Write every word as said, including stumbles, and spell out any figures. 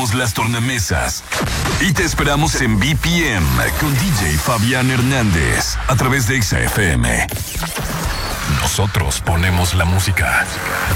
ponemos las tornamesas y te esperamos en B P M con D J Fabián Hernández a través de Exa F M. Nosotros ponemos la música.